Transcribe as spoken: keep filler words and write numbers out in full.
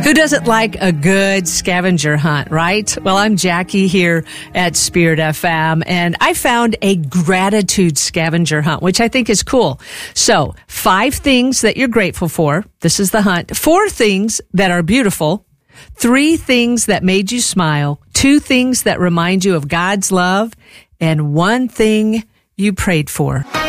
Who doesn't like a good scavenger hunt, right? Well, I'm Jackie here at Spirit F M, and I found a gratitude scavenger hunt, which I think is cool. So, five things that you're grateful for. This is the hunt. Four things that are beautiful. Three things that made you smile. Two things that remind you of God's love. And one thing you prayed for.